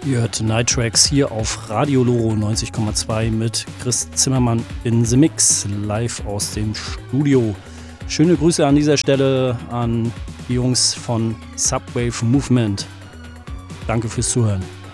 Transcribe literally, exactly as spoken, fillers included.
Ihr hört Night Tracks hier auf Radio Loro neunzig Komma zwei mit Chris Zimmermann in The Mix, live aus dem Studio. Schöne Grüße an dieser Stelle an die Jungs von Subwave Movement. Danke fürs Zuhören.